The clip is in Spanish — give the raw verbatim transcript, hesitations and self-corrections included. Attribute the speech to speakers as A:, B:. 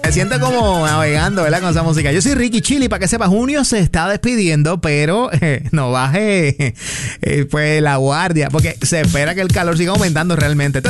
A: Me siento como navegando, ¿verdad? Con esa música. Yo soy Ricky Chili, para que sepa, junio se está despidiendo, pero eh, no baje eh, pues la guardia, porque se espera que el calor siga aumentando realmente.